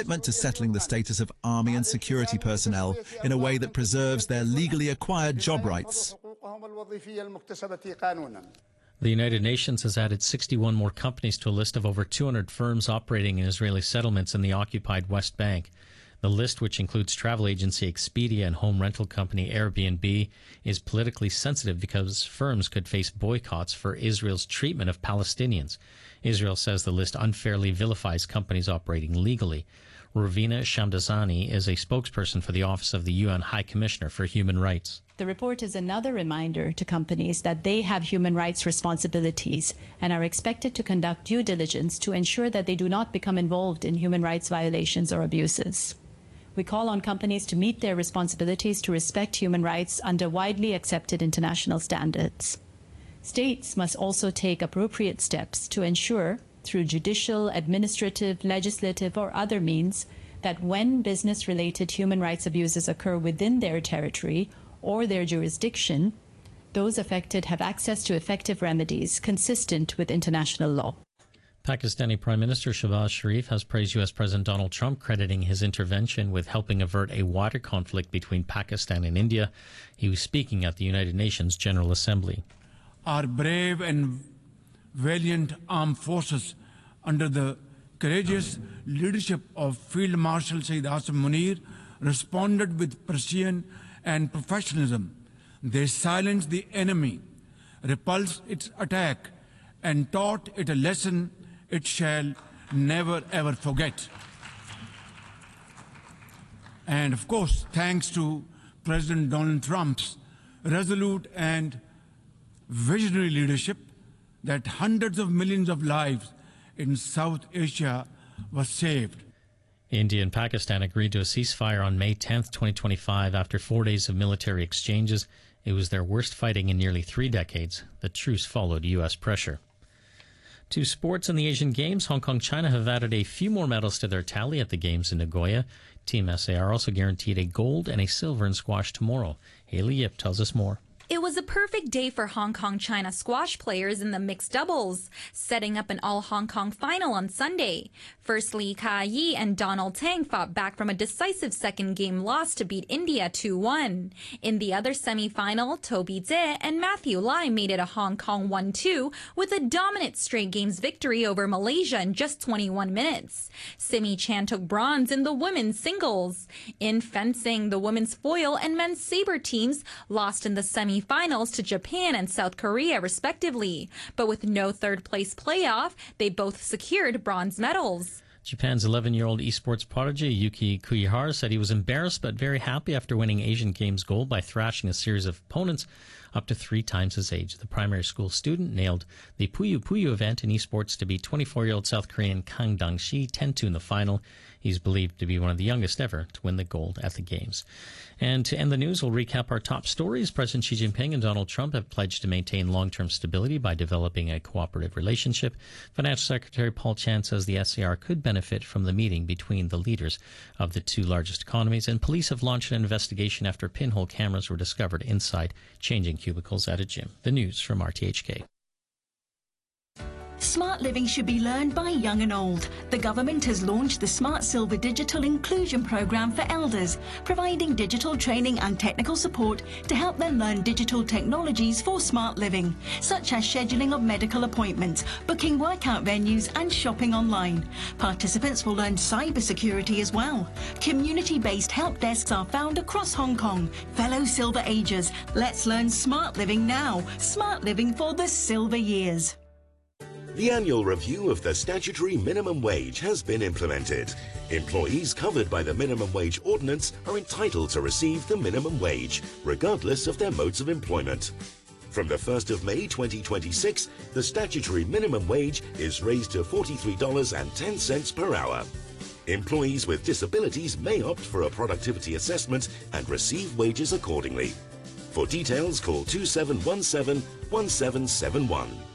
commitment to settling the status of army and security personnel in a way that preserves their legally acquired job rights. The United Nations has added 61 more companies to a list of over 200 firms operating in Israeli settlements in the occupied West Bank. The list, which includes travel agency Expedia and home rental company Airbnb, is politically sensitive because firms could face boycotts for Israel's treatment of Palestinians. Israel says the list unfairly vilifies companies operating legally. Ravina Shamdasani is a spokesperson for the Office of the UN High Commissioner for Human Rights. The report is another reminder to companies that they have human rights responsibilities and are expected to conduct due diligence to ensure that they do not become involved in human rights violations or abuses. We call on companies to meet their responsibilities to respect human rights under widely accepted international standards. States must also take appropriate steps to ensure, through judicial, administrative, legislative, or other means, that when business-related human rights abuses occur within their territory or their jurisdiction, those affected have access to effective remedies consistent with international law. Pakistani Prime Minister Shehbaz Sharif has praised U.S. President Donald Trump, crediting his intervention with helping avert a water conflict between Pakistan and India. He was speaking at the United Nations General Assembly. Our brave and valiant armed forces, under the courageous leadership of Field Marshal Sayyid Asim Munir, responded with precision and professionalism. They silenced the enemy, repulsed its attack, and taught it a lesson it shall never ever forget. And of course, thanks to President Donald Trump's resolute and visionary leadership, that hundreds of millions of lives in South Asia were saved. India and Pakistan agreed to a ceasefire on May 10, 2025, after 4 days of military exchanges. It was their worst fighting in nearly 3 decades. The truce followed U.S. pressure. To sports in the Asian Games, Hong Kong, China have added a few more medals to their tally at the Games in Nagoya. Team SAR also guaranteed a gold and a silver in squash tomorrow. Haley Yip tells us more. It was a perfect day for Hong Kong-China squash players in the mixed doubles, setting up an all-Hong Kong final on Sunday. First, Lee Ka-yi and Donald Tang fought back from a decisive second-game loss to beat India 2-1. In the other semi-final, Toby Tse and Matthew Lai made it a Hong Kong 1-2 with a dominant straight-games victory over Malaysia in just 21 minutes. Simi Chan took bronze in the women's singles. In fencing, the women's foil and men's saber teams lost in the semi-finals to Japan and South Korea, respectively. But with no third-place playoff, they both secured bronze medals. Japan's 11-year-old esports prodigy Yuki Kuihara said he was embarrassed but very happy after winning Asian Games gold by thrashing a series of opponents up to 3 times his age. The primary school student nailed the Puyo Puyo event in esports to beat 24-year-old South Korean Kang Dang-shi 10-2 in the final. He's believed to be one of the youngest ever to win the gold at the Games. And to end the news, we'll recap our top stories. President Xi Jinping and Donald Trump have pledged to maintain long-term stability by developing a cooperative relationship. Financial Secretary Paul Chan says the SAR could benefit from the meeting between the leaders of the 2 largest economies. And police have launched an investigation after pinhole cameras were discovered inside changing cubicles at a gym. The news from RTHK. Smart living should be learned by young and old. The government has launched the Smart Silver Digital Inclusion Programme for elders, providing digital training and technical support to help them learn digital technologies for smart living, such as scheduling of medical appointments, booking workout venues and shopping online. Participants will learn cybersecurity as well. Community-based help desks are found across Hong Kong. Fellow Silver Agers, let's learn smart living now. Smart living for the silver years. The annual review of the statutory minimum wage has been implemented. Employees covered by the Minimum Wage Ordinance are entitled to receive the minimum wage, regardless of their modes of employment. From the 1st of May 2026, the statutory minimum wage is raised to $43.10 per hour. Employees with disabilities may opt for a productivity assessment and receive wages accordingly. For details, call 2717 1771.